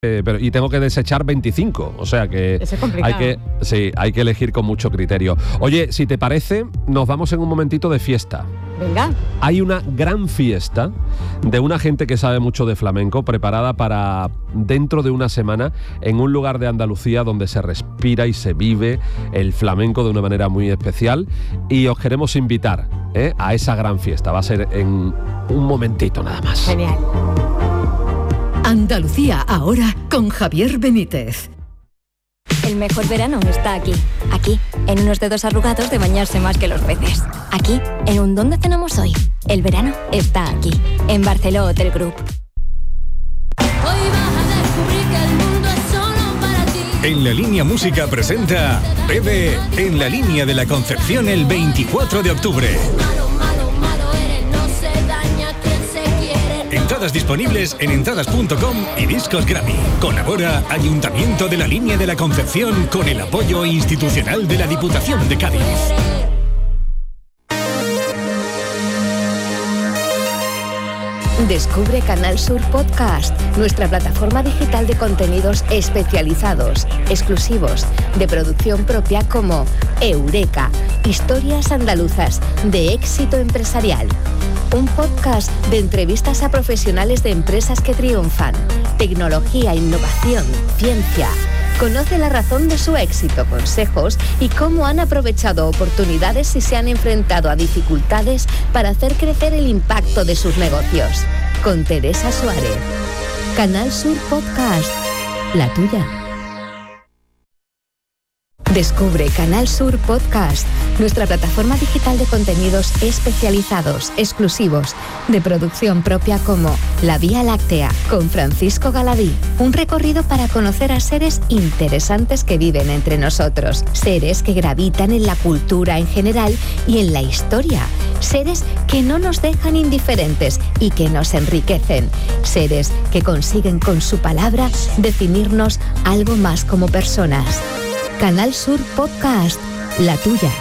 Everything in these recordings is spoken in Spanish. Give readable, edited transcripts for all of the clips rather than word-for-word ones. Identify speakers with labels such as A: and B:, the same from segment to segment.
A: y tengo que desechar 25, o sea que
B: Eso es complicado.
A: hay que elegir con mucho criterio. Oye, si te parece, nos vamos en un momentito de fiesta.
B: Venga.
A: Hay una gran fiesta de una gente que sabe mucho de flamenco, preparada para dentro de una semana en un lugar de Andalucía donde se respira y se vive el flamenco de una manera muy especial, y os queremos invitar a esa gran fiesta. Va a ser en un momentito nada más.
B: Genial.
C: Andalucía ahora con Javier Benítez.
D: El mejor verano está aquí. Aquí, en unos dedos arrugados de bañarse más que los peces. Aquí, en un ¿dónde cenamos hoy? El verano está aquí, en Barceló Hotel Group.
E: Hoy vas a descubrir que el mundo es solo para ti.
F: En La Línea Música presenta Bebe en la Línea de la Concepción el 24 de octubre.
E: Malo eres, no se daña quien se quiere.
F: Entradas disponibles en entradas.com y Discos Grammy. Colabora Ayuntamiento de La Línea de la Concepción con el apoyo institucional de la Diputación de Cádiz.
C: Descubre Canal Sur Podcast, nuestra plataforma digital de contenidos especializados, exclusivos, de producción propia como Eureka, historias andaluzas de éxito empresarial. Un podcast de entrevistas a profesionales de empresas que triunfan, tecnología, innovación, ciencia. Conoce la razón de su éxito, consejos y cómo han aprovechado oportunidades y se han enfrentado a dificultades para hacer crecer el impacto de sus negocios. Con Teresa Suárez. Canal Sur Podcast, la tuya. Descubre Canal Sur Podcast, nuestra plataforma digital de contenidos especializados, exclusivos, de producción propia como La Vía Láctea, con Francisco Galadí. Un recorrido para conocer a seres interesantes que viven entre nosotros, seres que gravitan en la cultura en general y en la historia, seres que no nos dejan indiferentes y que nos enriquecen, seres que consiguen con su palabra definirnos algo más como personas. Canal Sur Podcast, la tuya.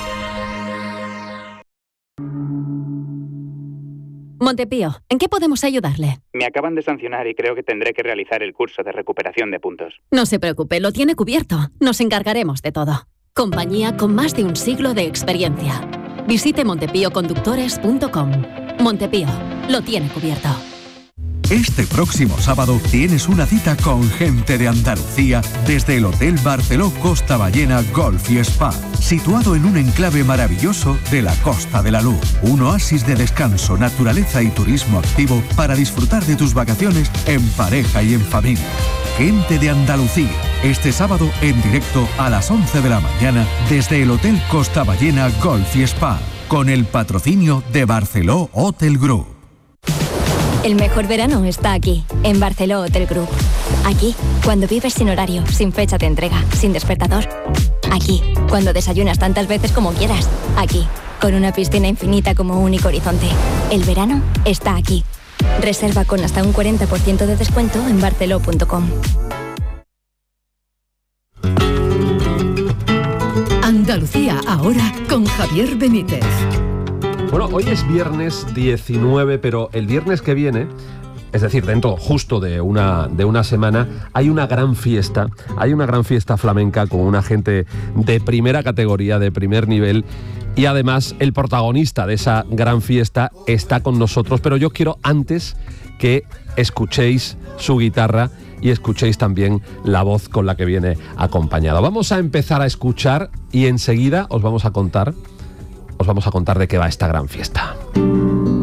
G: Montepío, ¿en qué podemos ayudarle?
H: Me acaban de sancionar y creo que tendré que realizar el curso de recuperación de puntos.
G: No se preocupe, lo tiene cubierto. Nos encargaremos de todo. Compañía con más de un siglo de experiencia. Visite montepíoconductores.com. Montepío, lo tiene cubierto.
I: Este próximo sábado tienes una cita con gente de Andalucía desde el Hotel Barceló Costa Ballena Golf y Spa, situado en un enclave maravilloso de la Costa de la Luz. Un oasis de descanso, naturaleza y turismo activo para disfrutar de tus vacaciones en pareja y en familia. Gente de Andalucía, este sábado en directo a las 11 de la mañana desde el Hotel Costa Ballena Golf y Spa, con el patrocinio de Barceló Hotel Group.
D: El mejor verano está aquí, en Barceló Hotel Group. Aquí, cuando vives sin horario, sin fecha de entrega, sin despertador. Aquí, cuando desayunas tantas veces como quieras. Aquí, con una piscina infinita como único horizonte. El verano está aquí. Reserva con hasta un 40% de descuento en barceló.com.
C: Andalucía ahora con Javier Benítez.
A: Bueno, hoy es viernes 19, pero el viernes que viene, es decir, dentro justo de una semana, hay una gran fiesta flamenca con una gente de primera categoría, de primer nivel, y además el protagonista de esa gran fiesta está con nosotros, pero yo quiero antes que escuchéis su guitarra y escuchéis también la voz con la que viene acompañado. Vamos a empezar a escuchar y enseguida os vamos a contar de qué va esta gran fiesta.